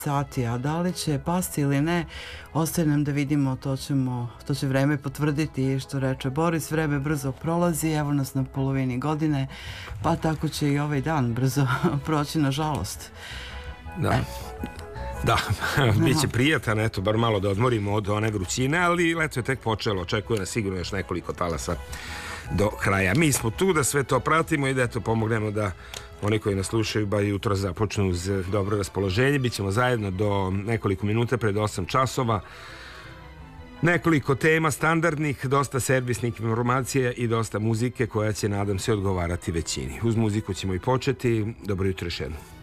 sati, a da li će pasti ili ne, ostaje nam da vidimo, to će vreme potvrditi. Što reče Boris, vreme brzo prolazi, evo nas na polovini godine, pa tako će i ovaj dan brzo proći, nažalost. Da, bit će prijatan, eto, bar malo da odmorimo od one vrućine, ali leto je tek počelo, očekuje nas sigurno još nekoliko talasa do kraja. Mi smo tu da sve to pratimo i da eto pomognemo da oni koji nas slušaju ba jutro započnu uz dobro raspoloženje. Bićemo zajedno do nekoliko minuta pred 8 časova. Nekoliko tema standardnih, dosta servisnih informacija i dosta muzike koja će, nadam se, odgovarati većini. Uz muziku ćemo i početi. Dobro jutro još jednom.